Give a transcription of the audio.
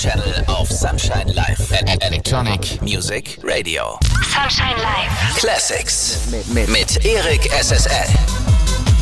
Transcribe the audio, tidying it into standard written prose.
Channel auf Sunshine Live. Electronic Music Radio. Sunshine Live. Classics. Mit Erik SSL.